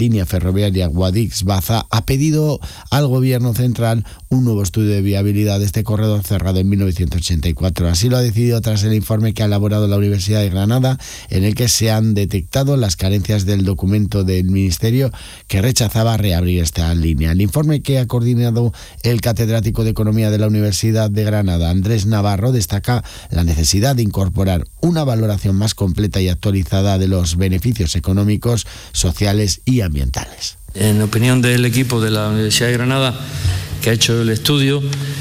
línea ferroviaria Guadix-Baza ha pedido al gobierno central un nuevo estudio de viabilidad de este corredor cerrado en 1984. Así lo ha decidido tras el informe que ha elaborado la Universidad de Granada, en el que se han detectado las carencias del documento del Ministerio que rechazaba reabrir esta línea. El informe que ha coordinado el catedrático de Economía de la Universidad de Granada, Andrés Navarro, destaca la necesidad de incorporar una valoración más completa y actualizada de los beneficios económicos, sociales y ambientales. En opinión del equipo de la Universidad de Granada que ha hecho el estudio,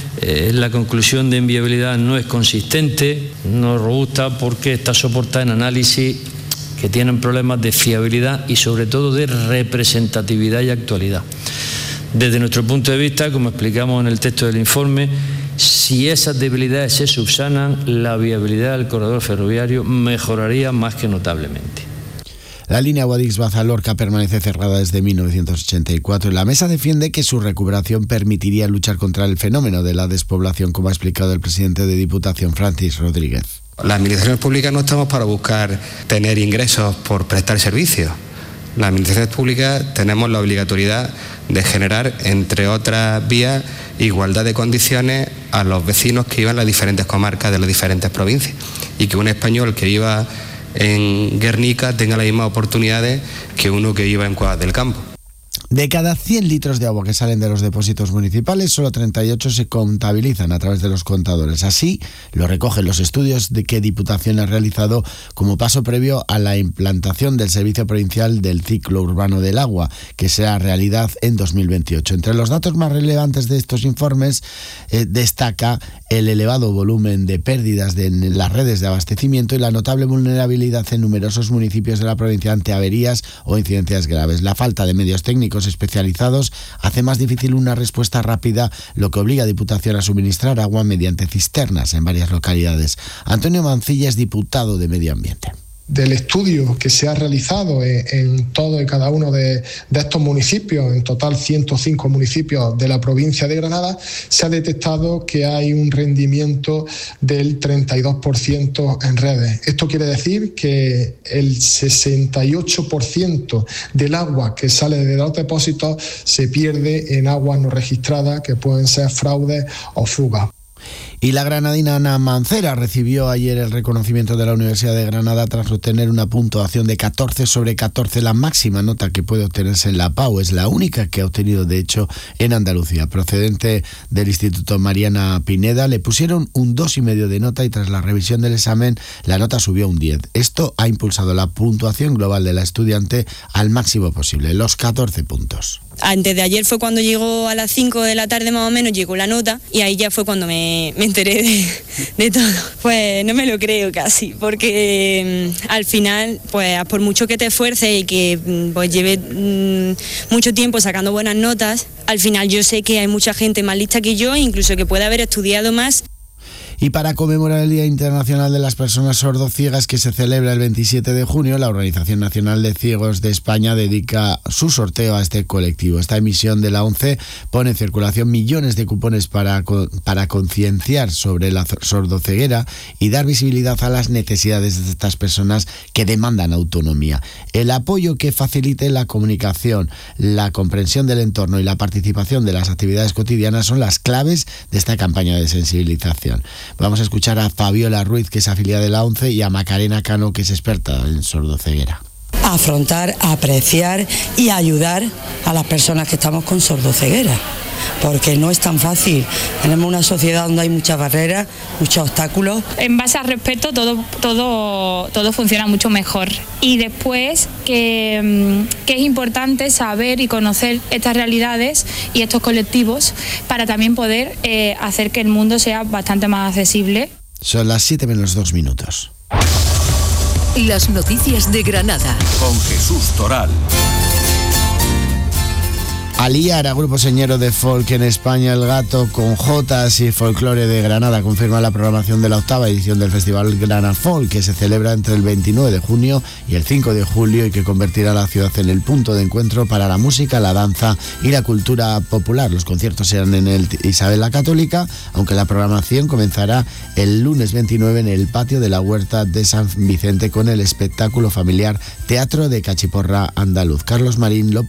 la conclusión de inviabilidad no es consistente, no es robusta, porque está soportada en análisis que tienen problemas de fiabilidad y sobre todo de representatividad y actualidad. Desde nuestro punto de vista, como explicamos en el texto del informe, si esas debilidades se subsanan, la viabilidad del corredor ferroviario mejoraría más que notablemente. La línea Guadix-Baza-Lorca permanece cerrada desde 1984. La mesa defiende que su recuperación permitiría luchar contra el fenómeno de la despoblación, como ha explicado el presidente de Diputación, Francis Rodríguez. Las administraciones públicas no estamos para buscar tener ingresos por prestar servicios. Las administraciones públicas tenemos la obligatoriedad de generar, entre otras vías, igualdad de condiciones a los vecinos que vivan en las diferentes comarcas de las diferentes provincias, y que un español que viva en Guernica tenga las mismas oportunidades que uno que viva en Cuevas del Campo. De cada 100 litros de agua que salen de los depósitos municipales, solo 38 se contabilizan a través de los contadores. Así lo recogen los estudios que Diputación ha realizado como paso previo a la implantación del Servicio Provincial del Ciclo Urbano del Agua, que será realidad en 2028. Entre los datos más relevantes de estos informes destaca el elevado volumen de pérdidas en las redes de abastecimiento y la notable vulnerabilidad en numerosos municipios de la provincia ante averías o incidencias graves. La falta de medios técnicos especializados hace más difícil una respuesta rápida, lo que obliga a Diputación a suministrar agua mediante cisternas en varias localidades. Antonio Mancilla es diputado de Medio Ambiente. Del estudio que se ha realizado en todo y cada uno de estos municipios, en total 105 municipios de la provincia de Granada, se ha detectado que hay un rendimiento del 32% en redes. Esto quiere decir que el 68% del agua que sale de los depósitos se pierde en aguas no registradas, que pueden ser fraudes o fugas. Y la granadina Ana Mancera recibió ayer el reconocimiento de la Universidad de Granada tras obtener una puntuación de 14 sobre 14, la máxima nota que puede obtenerse en la PAU. Es la única que ha obtenido, de hecho, en Andalucía. Procedente del Instituto Mariana Pineda, le pusieron un 2,5 de nota y tras la revisión del examen la nota subió a un 10. Esto ha impulsado la puntuación global de la estudiante al máximo posible, los 14 puntos. Antes de ayer fue cuando llegó a las 5 de la tarde más o menos, llegó la nota y ahí ya fue cuando me enteré de todo. Pues no me lo creo casi, porque al final, pues por mucho que te esfuerces y que pues lleves mucho tiempo sacando buenas notas, al final yo sé que hay mucha gente más lista que yo, incluso que puede haber estudiado más. Y para conmemorar el Día Internacional de las Personas Sordociegas, que se celebra el 27 de junio, la Organización Nacional de Ciegos de España dedica su sorteo a este colectivo. Esta emisión de la ONCE pone en circulación millones de cupones para concienciar sobre la sordoceguera y dar visibilidad a las necesidades de estas personas que demandan autonomía. El apoyo que facilite la comunicación, la comprensión del entorno y la participación de las actividades cotidianas son las claves de esta campaña de sensibilización. Vamos a escuchar a Fabiola Ruiz, que es afiliada de la ONCE, y a Macarena Cano, que es experta en sordoceguera. Afrontar, apreciar y ayudar a las personas que estamos con sordoceguera, porque no es tan fácil. Tenemos una sociedad donde hay muchas barreras, muchos obstáculos. En base al respeto todo funciona mucho mejor. Y después que es importante saber y conocer estas realidades y estos colectivos para también poder hacer que el mundo sea bastante más accesible. Son las 7 menos 2 minutos. Las noticias de Granada. Con Jesús Toral. Aliara, grupo señero de folk en España, El Gato, con Jotas y Folclore de Granada, confirma la programación de la 8ª edición del Festival Grana Folk, que se celebra entre el 29 de junio y el 5 de julio y que convertirá a la ciudad en el punto de encuentro para la música, la danza y la cultura popular. Los conciertos serán en el Isabel la Católica, aunque la programación comenzará el lunes 29 en el patio de la Huerta de San Vicente con el espectáculo familiar Teatro de Cachiporra Andaluz. Carlos Marín lo